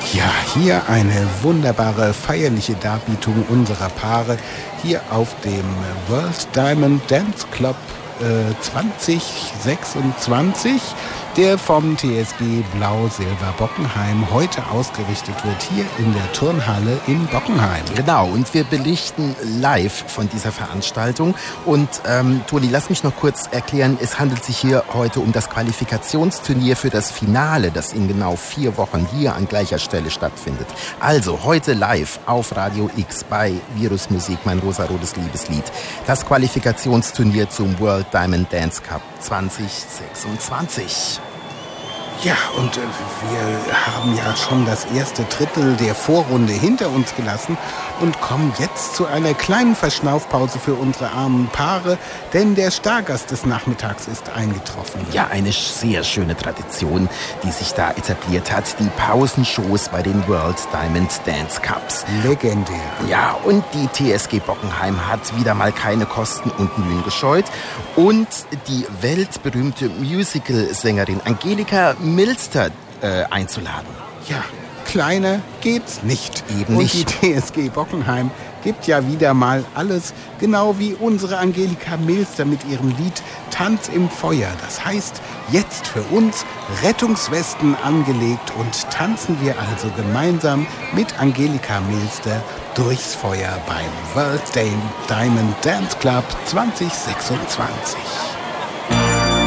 Ja, hier eine wunderbare feierliche Darbietung unserer Paare hier auf dem World Diamond Dance Club 2026, der vom TSG Blau-Silber Bockenheim heute ausgerichtet wird, hier in der Turnhalle in Bockenheim. Genau, und wir berichten live von dieser Veranstaltung. Und Toni, lass mich noch kurz erklären, es handelt sich hier heute um das Qualifikationsturnier für das Finale, das in genau 4 Wochen hier an gleicher Stelle stattfindet. Also heute live auf Radio X bei Virusmusik, mein rosarotes Liebeslied. Das Qualifikationsturnier zum World Diamond Dance Cup 2026. Ja, und wir haben ja schon das erste Drittel der Vorrunde hinter uns gelassen und kommen jetzt zu einer kleinen Verschnaufpause für unsere armen Paare, denn der Stargast des Nachmittags ist eingetroffen. Ja, eine sehr schöne Tradition, die sich da etabliert hat, die Pausenshows bei den World Diamond Dance Cups. Legendär. Ja, und die TSG Bockenheim hat wieder mal keine Kosten und Mühen gescheut und die weltberühmte Musical-Sängerin Angelika Milster einzuladen. Ja, kleiner geht's nicht. Eben nicht. Und die TSG Bockenheim gibt ja wieder mal alles, genau wie unsere Angelika Milster mit ihrem Lied Tanz im Feuer. Das heißt, jetzt für uns Rettungswesten angelegt und tanzen wir also gemeinsam mit Angelika Milster durchs Feuer beim World Diamond Dance Club 2026.